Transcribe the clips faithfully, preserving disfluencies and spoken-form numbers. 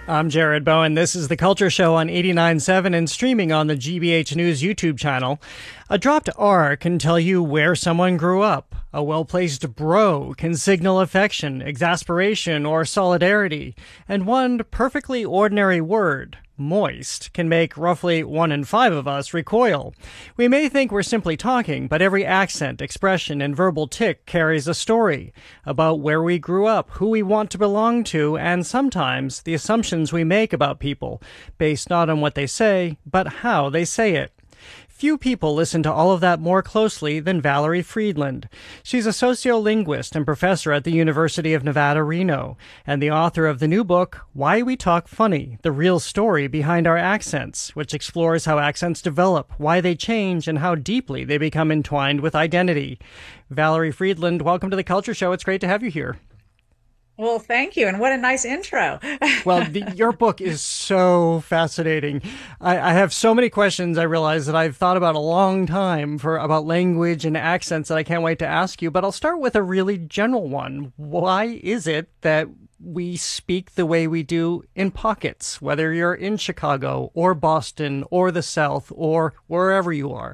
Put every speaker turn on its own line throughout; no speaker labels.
I'm Jared Bowen. This is The Culture Show on eighty-nine point seven and streaming on the G B H News YouTube channel. A dropped R can tell you where someone grew up. A well-placed bro can signal affection, exasperation, or solidarity. And one perfectly ordinary word, moist, can make roughly one in five of us recoil. We may think we're simply talking, but every accent, expression, and verbal tick carries a story about where we grew up, who we want to belong to, and sometimes the assumptions we make about people, based not on what they say, but how they say it. Few people listen to all of that more closely than Valerie Friedland. She's a sociolinguist and professor at the University of Nevada, Reno, and the author of the new book, Why We Talk Funny, The Real Story Behind Our Accents, which explores how accents develop, why they change, and how deeply they become entwined with identity. Valerie Friedland, welcome to The Culture Show. It's great to have you here.
Well, thank you. And what a nice intro.
Well, the, your book is so fascinating. I, I have so many questions, I realize, that I've thought about a long time for about language and accents that I can't wait to ask you. But I'll start with a really general one. Why is it that we speak the way we do in pockets, whether you're in Chicago or Boston or the South or wherever you are?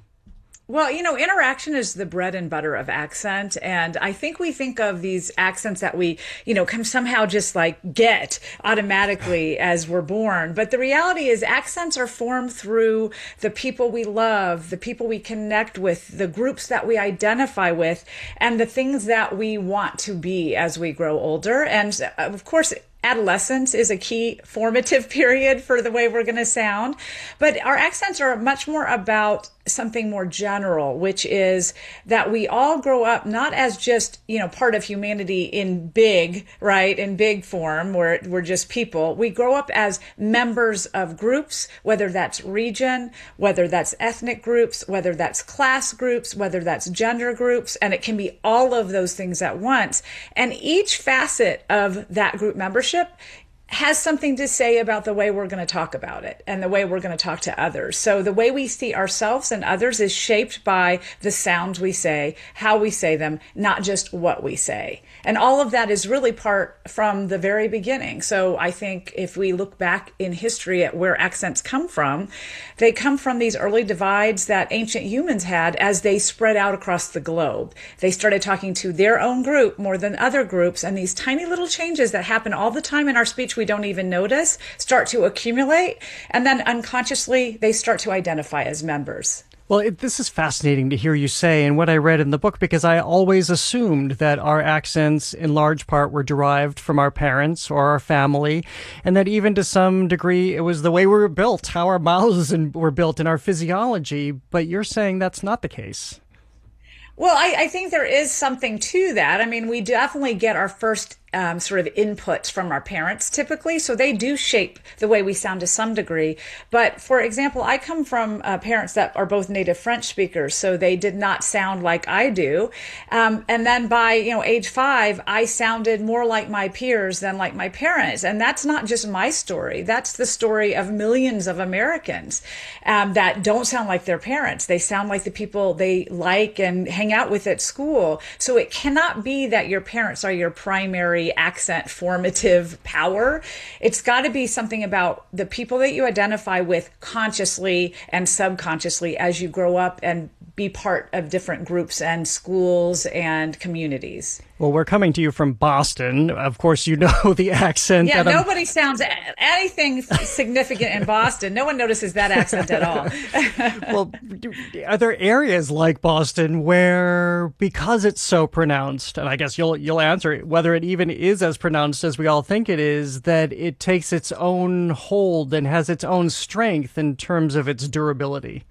Well, you know, interaction is the bread and butter of accent. And I think we think of these accents that we, you know, can somehow just like get automatically as we're born. But the reality is accents are formed through the people we love, the people we connect with, the groups that we identify with, and the things that we want to be as we grow older. And of course, adolescence is a key formative period for the way we're going to sound. But our accents are much more about something more general, which is that we all grow up not as just, you know, part of humanity in big, right, in big form, where we're just people. We grow up as members of groups, whether that's region, whether that's ethnic groups, whether that's class groups, whether that's gender groups, and it can be all of those things at once. And each facet of that group membership has something to say about the way we're going to talk about it and the way we're going to talk to others. So the way we see ourselves and others is shaped by the sounds we say, how we say them, not just what we say. And all of that is really part from the very beginning. So I think if we look back in history at where accents come from, they come from these early divides that ancient humans had as they spread out across the globe. They started talking to their own group more than other groups, and these tiny little changes that happen all the time in our speech we don't even notice start to accumulate, and then unconsciously they start to identify as members.
Well, it, this is fascinating to hear you say, and what I read in the book, because I always assumed that our accents in large part were derived from our parents or our family, and that even to some degree it was the way we were built, how our mouths and, were built in our physiology. But you're saying that's not the case.
Well, I, I think there is something to that. I mean, we definitely get our first Um, sort of inputs from our parents typically. So they do shape the way we sound to some degree. But for example, I come from uh, parents that are both native French speakers, so they did not sound like I do. Um, and then by, you know, age five, I sounded more like my peers than like my parents. And that's not just my story. That's the story of millions of Americans um, that don't sound like their parents. They sound like the people they like and hang out with at school. So it cannot be that your parents are your primary accent formative power. It's got to be something about the people that you identify with consciously and subconsciously as you grow up and be part of different groups and schools and communities.
Well, we're coming to you from Boston. Of course, you know the accent.
Yeah,
that
nobody
I'm...
sounds anything significant in Boston. No one notices that accent at all.
Well, are there areas like Boston where, because it's so pronounced, and I guess you'll you'll answer whether it even is as pronounced as we all think it is, that it takes its own hold and has its own strength in terms of its durability?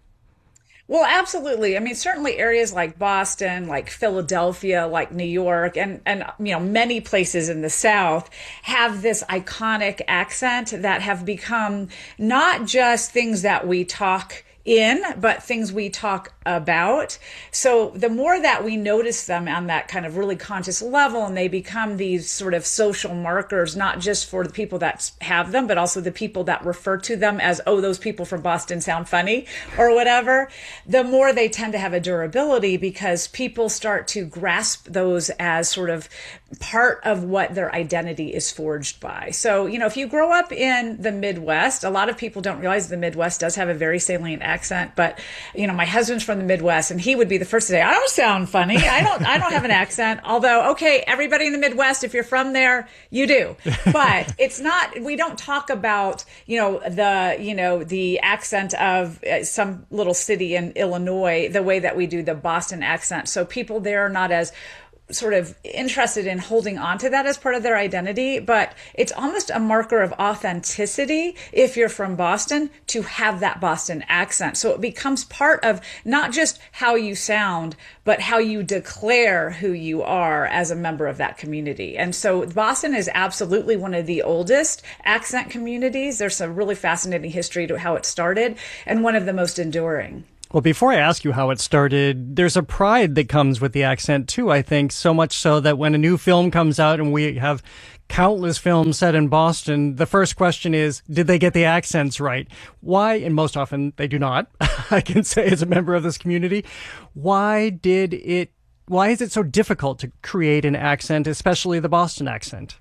Well, absolutely. I mean, certainly areas like Boston, like Philadelphia, like New York, and, and, you know, many places in the South have this iconic accent that have become not just things that we talk in, but things we talk about. So the more that we notice them on that kind of really conscious level, and they become these sort of social markers, not just for the people that have them, but also the people that refer to them as, oh, those people from Boston sound funny or whatever, the more they tend to have a durability, because people start to grasp those as sort of part of what their identity is forged by. So, you know, if you grow up in the Midwest, a lot of people don't realize the Midwest does have a very salient accent, but, you know, my husband's from the Midwest and he would be the first to say, I don't sound funny. I don't, I don't have an accent. Although, okay, everybody in the Midwest, if you're from there, you do, but it's not, we don't talk about, you know, the, you know, the accent of some little city in Illinois, the way that we do the Boston accent. So people there are not as sort of interested in holding on to that as part of their identity, but it's almost a marker of authenticity if you're from Boston to have that Boston accent. So it becomes part of not just how you sound, but how you declare who you are as a member of that community. And so Boston is absolutely one of the oldest accent communities. There's a really fascinating history to how it started and one of the most enduring.
Well, before I ask you how it started, there's a pride that comes with the accent too, I think, so much so that when a new film comes out and we have countless films set in Boston, the first question is, did they get the accents right? Why? And most often they do not, I can say as a member of this community. Why did it, why is it so difficult to create an accent, especially the Boston accent?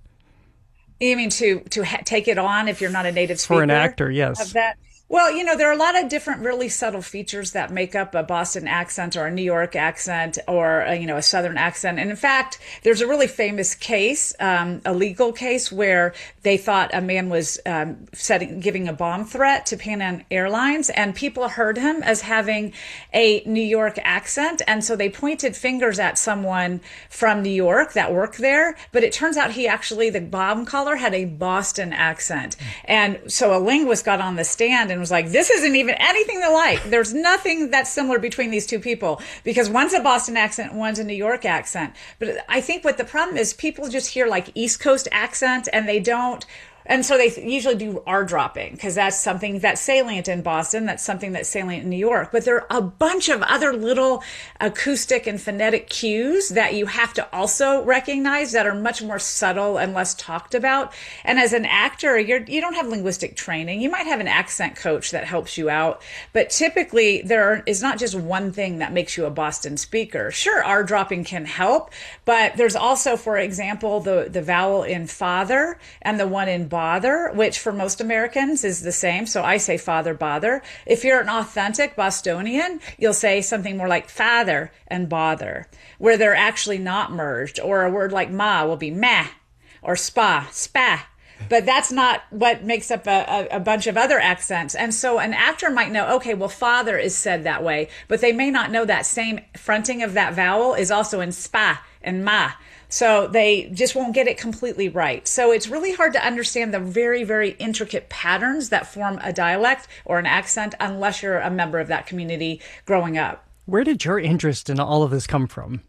You mean to, to ha- take it on if you're not a native speaker?
For an actor, yes.
Of that? Well, you know, there are a lot of different really subtle features that make up a Boston accent or a New York accent or, a, you know, a Southern accent. And in fact, there's a really famous case, um, a legal case where they thought a man was um, setting, giving a bomb threat to Pan Am Airlines, and people heard him as having a New York accent. And so they pointed fingers at someone from New York that worked there. But it turns out he actually, the bomb caller, had a Boston accent. And so a linguist got on the stand and was like, this isn't even anything alike. There's nothing that's similar between these two people, because one's a Boston accent, one's a New York accent. But I think what the problem is, people just hear like East Coast accent and they don't. And so they usually do R dropping because that's something that's salient in Boston. That's something that's salient in New York. But there are a bunch of other little acoustic and phonetic cues that you have to also recognize that are much more subtle and less talked about. And as an actor, you're, you don't have linguistic training. You might have an accent coach that helps you out. But typically, there is not just one thing that makes you a Boston speaker. Sure, R dropping can help. But there's also, for example, the, the vowel in father and the one in bother, which for most Americans is the same. So I say father, bother. If you're an authentic Bostonian, you'll say something more like father and bother, where they're actually not merged. Or a word like ma will be meh, or spa, spa. But that's not what makes up a, a, a bunch of other accents. And so an actor might know, okay, well, father is said that way, but they may not know that same fronting of that vowel is also in spa and ma. So they just won't get it completely right. So it's really hard to understand the very, very intricate patterns that form a dialect or an accent unless you're a member of that community growing up.
Where did your interest in all of this come from?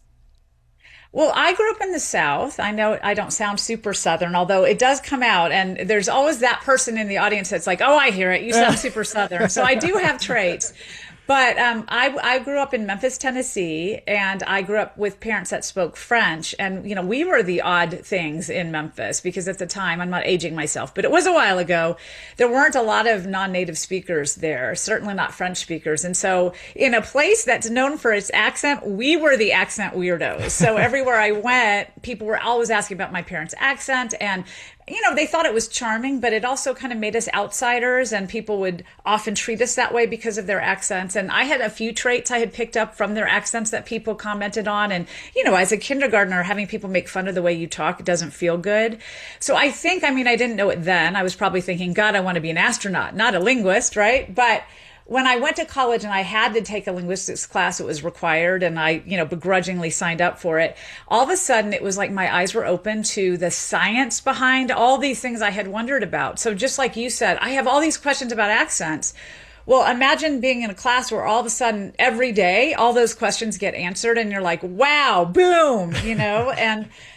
Well, I grew up in the South. I know I don't sound super Southern, although it does come out. And there's always that person in the audience that's like, oh, I hear it. You sound super Southern. So I do have traits. But um, I, I grew up in Memphis, Tennessee, and I grew up with parents that spoke French. And, you know, we were the odd things in Memphis because at the time, I'm not aging myself, but it was a while ago, there weren't a lot of non-native speakers there, certainly not French speakers. And so in a place that's known for its accent, we were the accent weirdos. So everywhere I went, people were always asking about my parents' accent, and you know, they thought it was charming, but it also kind of made us outsiders, and people would often treat us that way because of their accents. And I had a few traits I had picked up from their accents that people commented on. And, you know, as a kindergartner, having people make fun of the way you talk doesn't feel good. So I think, I mean, I didn't know it then. I was probably thinking, God, I want to be an astronaut, not a linguist, right? But when I went to college and I had to take a linguistics class, it was required, and I, you know, begrudgingly signed up for it. All of a sudden, it was like my eyes were open to the science behind all these things I had wondered about. So just like you said, I have all these questions about accents. Well, imagine being in a class where all of a sudden every day, all those questions get answered and you're like, wow, boom, you know, and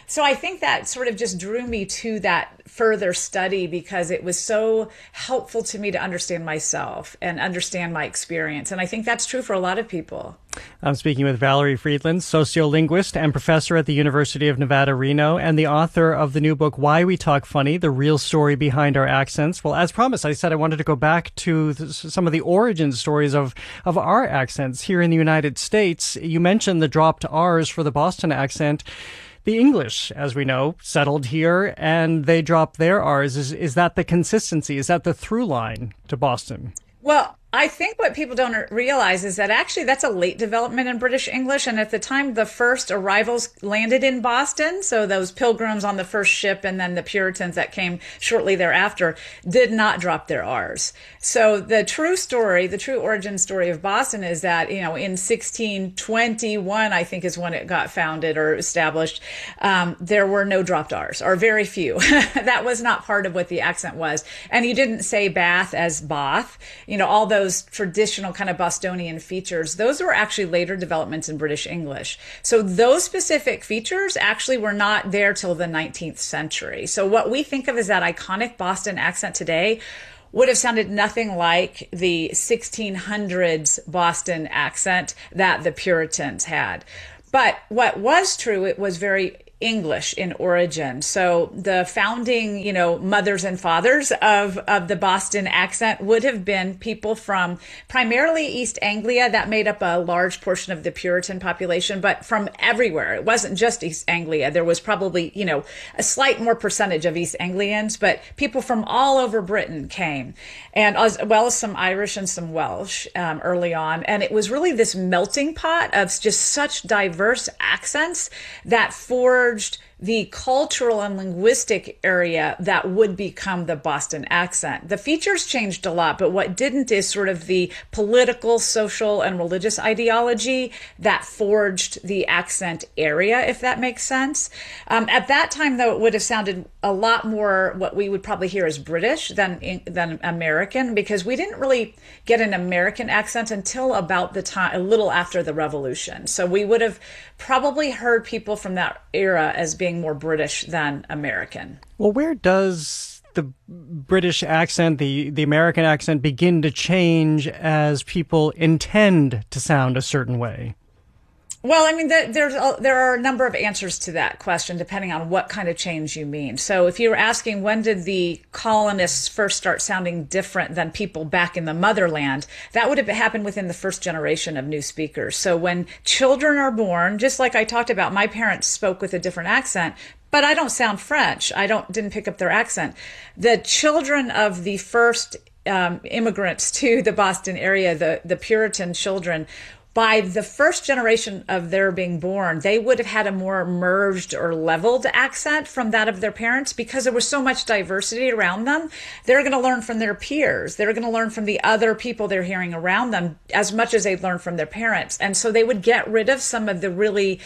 So I think that sort of just drew me to that further study because it was so helpful to me to understand myself and understand my experience. And I think that's true for a lot of people.
I'm speaking with Valerie Friedland, sociolinguist and professor at the University of Nevada, Reno, and the author of the new book, Why We Talk Funny, The Real Story Behind Our Accents. Well, as promised, I said I wanted to go back to th- some of the origin stories of, of our accents here in the United States. You mentioned the dropped R's for the Boston accent. The English, as we know, settled here, and they dropped their R's. Is, is that the consistency? Is that the through line to Boston?
Well, I think what people don't realize is that actually that's a late development in British English. And at the time the first arrivals landed in Boston, so those pilgrims on the first ship and then the Puritans that came shortly thereafter did not drop their R's. So the true story, the true origin story of Boston is that, you know, in sixteen twenty-one, I think is when it got founded or established, um, there were no dropped R's, or very few. That was not part of what the accent was. And you didn't say Bath as Bath, you know, all those those traditional kind of Bostonian features, those were actually later developments in British English. So those specific features actually were not there till the nineteenth century. So what we think of as that iconic Boston accent today would have sounded nothing like the sixteen hundreds Boston accent that the Puritans had. But what was true, it was very English in origin. So the founding, you know, mothers and fathers of, of the Boston accent would have been people from primarily East Anglia. That made up a large portion of the Puritan population, but from everywhere. It wasn't just East Anglia. There was probably, you know, a slight more percentage of East Anglians, but people from all over Britain came, and as well as some Irish and some Welsh um, early on. And it was really this melting pot of just such diverse accents that forged the cultural and linguistic area that would become the Boston accent. The features changed a lot, but what didn't is sort of the political, social, and religious ideology that forged the accent area, if that makes sense. Um, at that time, though, it would have sounded a lot more what we would probably hear as British than than American, because we didn't really get an American accent until about the time, a little after the Revolution. So we would have probably heard people from that era as being more British than American.
Well, where does the British accent, the, the American accent begin to change as people intend to sound a certain way?
Well, I mean, the, there's a, there are a number of answers to that question, depending on what kind of change you mean. So if you were asking when did the colonists first start sounding different than people back in the motherland, that would have happened within the first generation of new speakers. So when children are born, just like I talked about, my parents spoke with a different accent, but I don't sound French. I don't didn't pick up their accent. The children of the first um, immigrants to the Boston area, the, the Puritan children, by the first generation of their being born, they would have had a more merged or leveled accent from that of their parents because there was so much diversity around them. They're going to learn from their peers. They're going to learn from the other people they're hearing around them as much as they learn from their parents. And so they would get rid of some of the really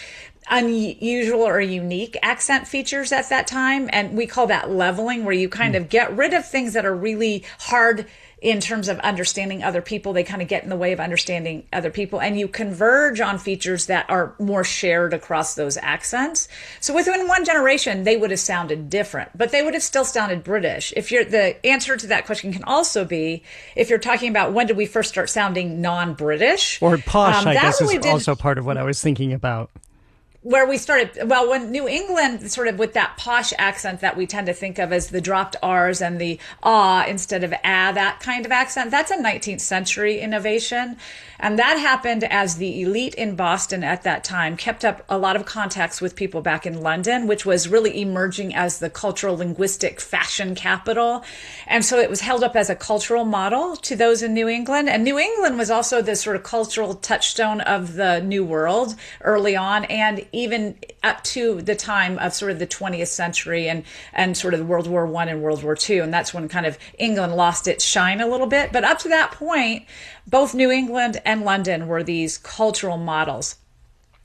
unusual or unique accent features at that time. And we call that leveling, where you kind of get rid of things that are really hard in terms of understanding other people. They kind of get in the way of understanding other people, and you converge on features that are more shared across those accents. So within one generation, they would have sounded different, but they would have still sounded British. If you're, the answer to that question can also be, if you're talking about when did we first start sounding non-British?
Or posh, um, I guess, really is also
did,
part of what I was thinking about.
Where we started, well, when New England, sort of with that posh accent that we tend to think of as the dropped R's and the ah instead of ah, that kind of accent, that's a nineteenth century innovation. And that happened as the elite in Boston at that time kept up a lot of contacts with people back in London, which was really emerging as the cultural linguistic fashion capital. And so it was held up as a cultural model to those in New England. And New England was also the sort of cultural touchstone of the New World early on, and even up to the time of sort of the twentieth century and, and sort of World War One and World War Two. And that's when kind of England lost its shine a little bit. But up to that point, both New England and London were these cultural models.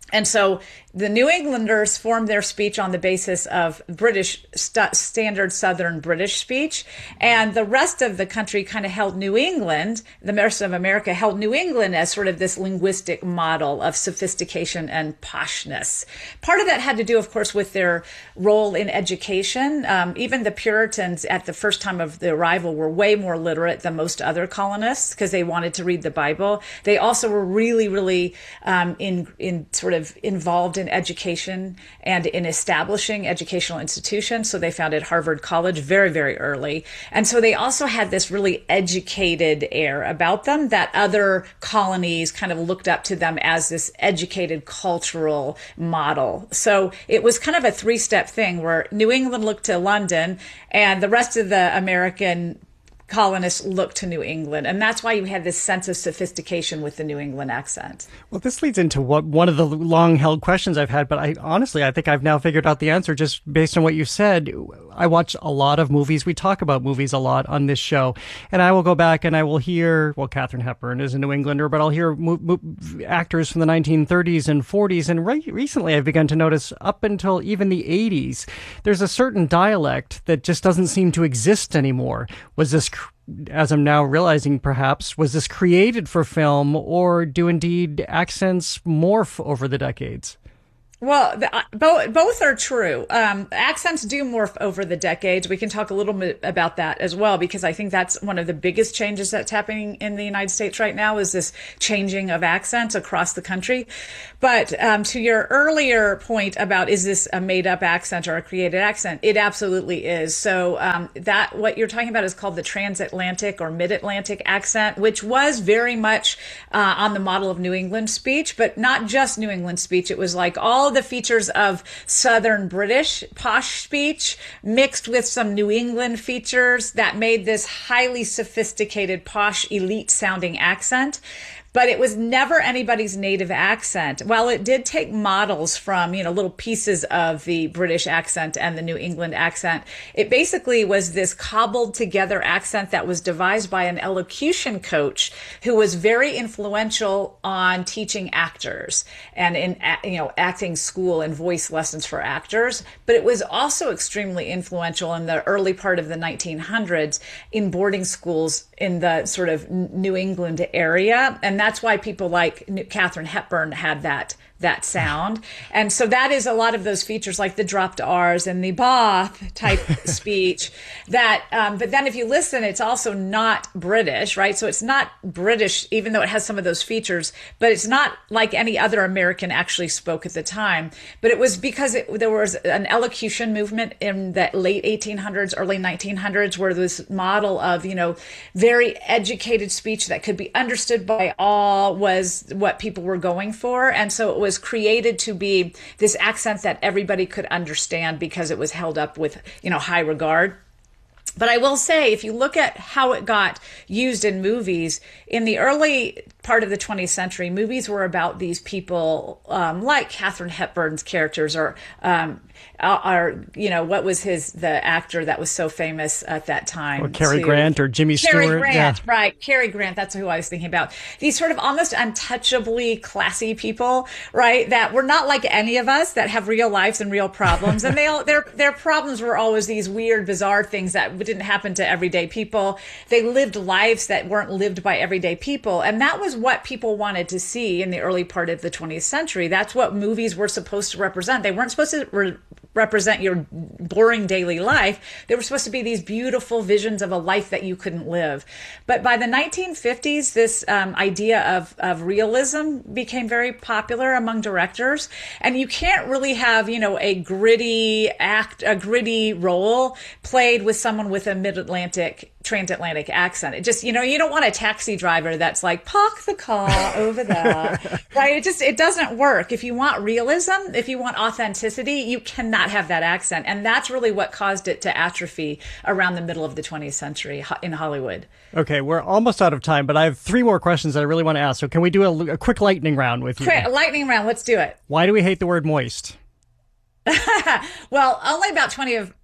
And so the New Englanders formed their speech on the basis of British st- standard Southern British speech. And the rest of the country kind of held New England, the rest of America held New England as sort of this linguistic model of sophistication and poshness. Part of that had to do, of course, with their role in education. Um, even the Puritans at the first time of the arrival were way more literate than most other colonists because they wanted to read the Bible. They also were really, really um, in, in sort of involved in education and in establishing educational institutions. So they founded Harvard College very, very early. And so they also had this really educated air about them that other colonies kind of looked up to them as this educated cultural model. So it was kind of a three-step thing where New England looked to London and the rest of the American colonists looked to New England. And that's why you had this sense of sophistication with the New England accent.
Well, this leads into what one of the long-held questions I've had, but I honestly, I think I've now figured out the answer just based on what you said. I watch a lot of movies. We talk about movies a lot on this show. And I will go back and I will hear, well, Katharine Hepburn is a New Englander, but I'll hear mo- mo- actors from the nineteen thirties and forties. And re- recently I've begun to notice up until even the eighties, there's a certain dialect that just doesn't seem to exist anymore. Was this, as I'm now realizing perhaps, was this created for film, or do indeed accents morph over the decades?
Well, the, uh, both both are true. Um, accents do morph over the decades. We can talk a little bit about that as well, because I think that's one of the biggest changes that's happening in the United States right now is this changing of accents across the country. But um, to your earlier point about is this a made-up accent or a created accent, it absolutely is. So um, that what you're talking about is called the transatlantic or mid-Atlantic accent, which was very much uh, on the model of New England speech, but not just New England speech. It was like all the features of Southern British posh speech mixed with some New England features that made this highly sophisticated, posh, elite sounding accent. But it was never anybody's native accent. While it did take models from, you know, little pieces of the British accent and the New England accent, it basically was this cobbled together accent that was devised by an elocution coach who was very influential on teaching actors and in, you know, acting school and voice lessons for actors. But it was also extremely influential in the early part of the nineteen hundreds in boarding schools in the sort of New England area. And that's why people like Katharine Hepburn had that that sound. And so that is a lot of those features like the dropped R's and the Bath type speech that, um, but then if you listen, it's also not British, right? So it's not British, even though it has some of those features, but it's not like any other American actually spoke at the time. But it was because it, there was an elocution movement in the late eighteen hundreds, early nineteen hundreds, where this model of, you know, very educated speech that could be understood by all was what people were going for. And so it was was created to be this accent that everybody could understand because it was held up with, you know, high regard. But I will say, if you look at how it got used in movies, in the early part of the twentieth century, movies were about these people um, like Katharine Hepburn's characters or, um, or, you know, what was his, the actor that was so famous at that time?
Or Cary Grant or Jimmy
Cary
Stewart.
Grant,
yeah.
right. Cary Grant, that's who I was thinking about. These sort of almost untouchably classy people, right, that were not like any of us, that have real lives and real problems. And they all, their, their problems were always these weird, bizarre things that didn't happen to everyday people. They lived lives that weren't lived by everyday people. And that was what people wanted to see in the early part of the twentieth century. That's what movies were supposed to represent. They weren't supposed to re- represent your boring daily life. They were supposed to be these beautiful visions of a life that you couldn't live. But by the nineteen fifties, this um, idea of, of realism became very popular among directors. And you can't really have, you know, a gritty act, a gritty role played with someone with a mid-Atlantic, transatlantic accent. It just, you know, you don't want a taxi driver that's like, park the car over there, right? It just, it doesn't work. If you want realism, if you want authenticity, you cannot have that accent. And that's really what caused it to atrophy around the middle of the twentieth century in Hollywood.
Okay, we're almost out of time, but I have three more questions that I really want to ask. So can we do a, a quick lightning round with you?
Quick, lightning round. Let's do it.
Why do we hate the word moist?
Well, only about twenty of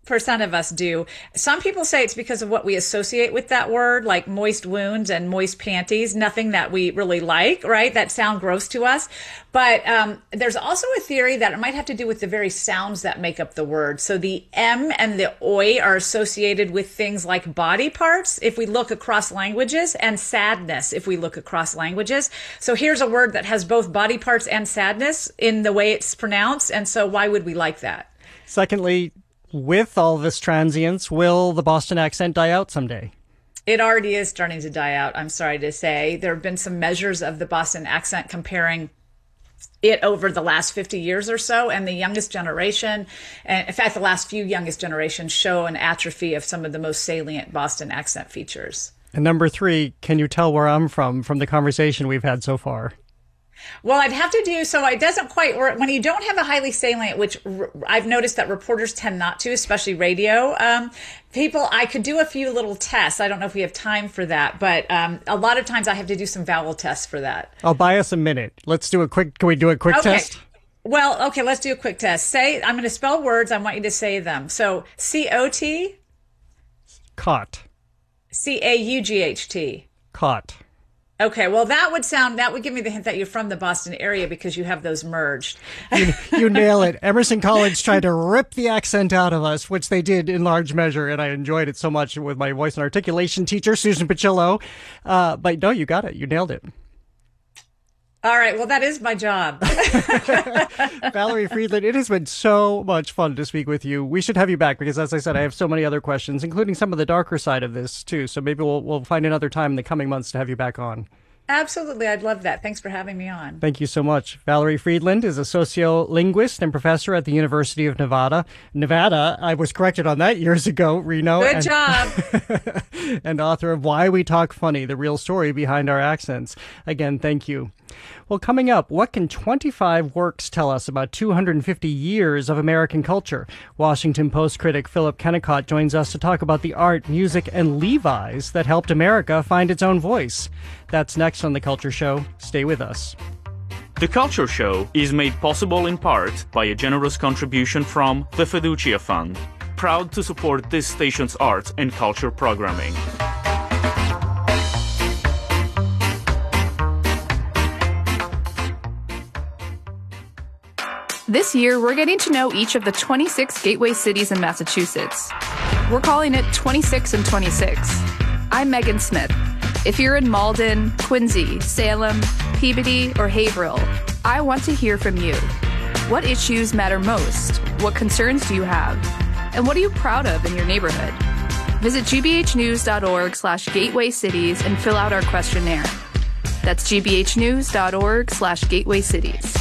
percent of us do. Some people say it's because of what we associate with that word, like moist wounds and moist panties, nothing that we really like, right? That sound gross to us. But um, there's also a theory that it might have to do with the very sounds that make up the word. So the M and the oi are associated with things like body parts, if we look across languages, and sadness, if we look across languages. So here's a word that has both body parts and sadness in the way it's pronounced. And so why would we like that?
Secondly, with all this transience, will the Boston accent die out someday?
It already is starting to die out, I'm sorry to say. There have been some measures of the Boston accent comparing it over the last fifty years or so, and the youngest generation, and in fact, the last few youngest generations show an atrophy of some of the most salient Boston accent features.
And number three, can you tell where I'm from, from the conversation we've had so far?
Well, I'd have to do so. It doesn't quite work when you don't have a highly salient, which r- I've noticed that reporters tend not to, especially radio um, people. I could do a few little tests. I don't know if we have time for that, but um, a lot of times I have to do some vowel tests for that.
I'll buy us a minute. Let's do a quick. Can we do a quick
okay.
test?
Well, okay. Let's do a quick test. Say, I'm going to spell words. I want you to say them. So, C O T.
Caught.
C A U G H T.
Caught.
Okay, well, that would sound, that would give me the hint that you're from the Boston area because you have those merged.
you, you nail it. Emerson College tried to rip the accent out of us, which they did in large measure, and I enjoyed it so much with my voice and articulation teacher, Susan Pachillo. Uh, but no, you got it. You nailed it.
All right, well, that is my job.
Valerie Friedland, it has been so much fun to speak with you. We should have you back because, as I said, I have so many other questions, including some of the darker side of this, too. So maybe we'll we'll find another time in the coming months to have you back on.
Absolutely. I'd love that. Thanks for having me on.
Thank you so much. Valerie Friedland is a sociolinguist and professor at the University of Nevada. Nevada, I was corrected on that years ago, Reno.
Good
and,
job.
and author of Why We Talk Funny, the real story behind our accents. Again, thank you. Well, coming up, what can twenty-five works tell us about two hundred fifty years of American culture? Washington Post critic Philip Kennicott joins us to talk about the art, music, and Levi's that helped America find its own voice. That's next on The Culture Show. Stay with us.
The Culture Show is made possible in part by a generous contribution from the Fiducia Fund, proud to support this station's arts and culture programming.
This year, we're getting to know each of the twenty-six gateway cities in Massachusetts. We're calling it twenty-six and twenty-six. I'm Megan Smith. If you're in Malden, Quincy, Salem, Peabody, or Haverhill, I want to hear from you. What issues matter most? What concerns do you have? And what are you proud of in your neighborhood? Visit gbhnews.org slash gateway cities and fill out our questionnaire. That's gbhnews.org slash gateway cities.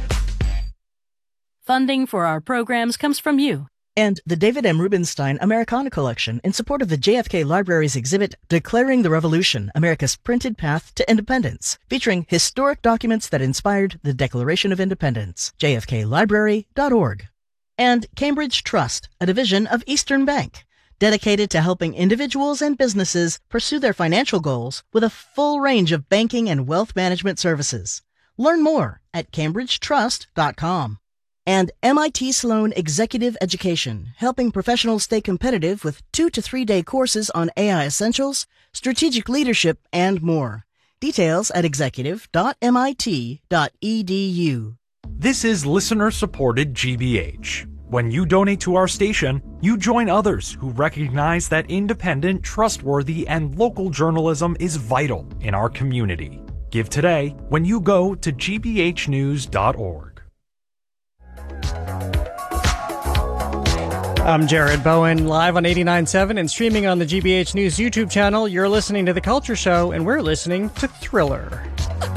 Funding for our programs comes from you.
And the David M. Rubenstein Americana Collection in support of the J F K Library's exhibit Declaring the Revolution, America's Printed Path to Independence, featuring historic documents that inspired the Declaration of Independence. j f k library dot org. And Cambridge Trust, a division of Eastern Bank, dedicated to helping individuals and businesses pursue their financial goals with a full range of banking and wealth management services. Learn more at cambridge trust dot com. And M I T Sloan Executive Education, helping professionals stay competitive with two to three day courses on A I essentials, strategic leadership, and more. Details at executive dot m i t dot e d u.
This is listener-supported G B H. When you donate to our station, you join others who recognize that independent, trustworthy, and local journalism is vital in our community. Give today when you go to g b h news dot org.
I'm Jared Bowen, live on eighty-nine point seven and streaming on the G B H News YouTube channel. You're listening to The Culture Show, and we're listening to Thriller.